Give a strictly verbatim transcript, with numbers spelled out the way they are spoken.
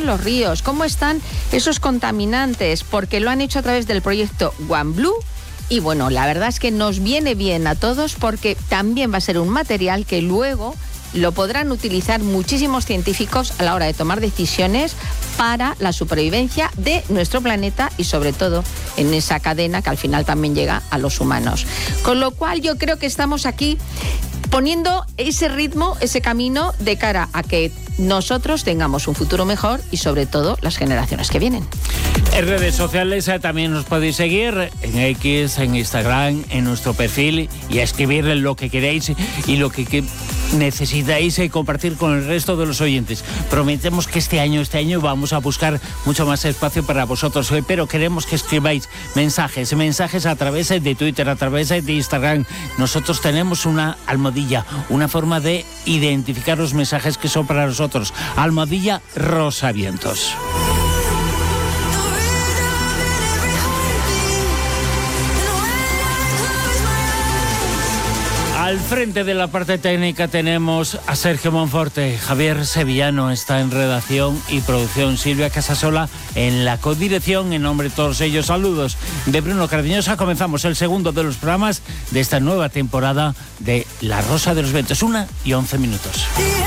están los ríos, cómo están esos contaminantes, porque lo han hecho a través del proyecto OneBlue. Y bueno, la verdad es que nos viene bien a todos porque también va a ser un material que luego lo podrán utilizar muchísimos científicos a la hora de tomar decisiones para la supervivencia de nuestro planeta y sobre todo en esa cadena que al final también llega a los humanos. Con lo cual yo creo que estamos aquí poniendo ese ritmo, ese camino de cara a que nosotros tengamos un futuro mejor y sobre todo las generaciones que vienen. En redes sociales eh, también nos podéis seguir en X, en Instagram, en nuestro perfil y a escribir lo que queréis y lo que, que necesitáis eh, compartir con el resto de los oyentes. Prometemos que este año, este año vamos a buscar mucho más espacio para vosotros, eh, pero queremos que escribáis mensajes, mensajes a través eh, de Twitter, a través eh, de Instagram. Nosotros tenemos una almohadilla, una forma de identificar los mensajes que son para nosotros. Almohadilla Rosavientos. Al frente de la parte técnica tenemos a Sergio Monforte, Javier Sevillano está en redacción y producción, Silvia Casasola en la codirección. En nombre de todos ellos, saludos de Bruno Cardeñosa. Comenzamos el segundo de los programas de esta nueva temporada de La Rosa de los Vientos, una y once minutos.